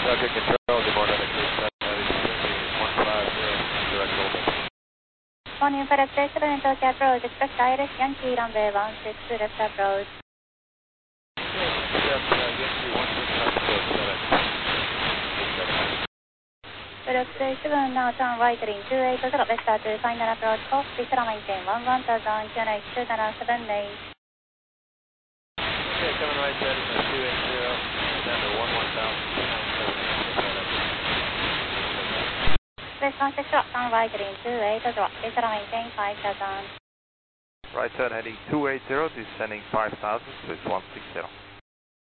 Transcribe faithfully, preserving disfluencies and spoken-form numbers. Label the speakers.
Speaker 1: Roger control, good morning, uh, one five zero, direct over.
Speaker 2: Morning, FedEx seven Tokyo approach, express direct Yankee runway one six two left approach.
Speaker 1: Left, uh, Yankee one six two left.
Speaker 2: FedEx seven now turn right in two eight zero, vector to final approach, course, Victor maintain one one thousand, Q nine two seven seven eight.
Speaker 1: Okay, coming right there, uh, two eight zero, down to one one thousand, Q nine seven eight.
Speaker 2: West one six zero, turn right in two eight zero, Victor maintain five thousand.
Speaker 1: Right turn heading two eight zero, descending five thousand, Swiss one six zero.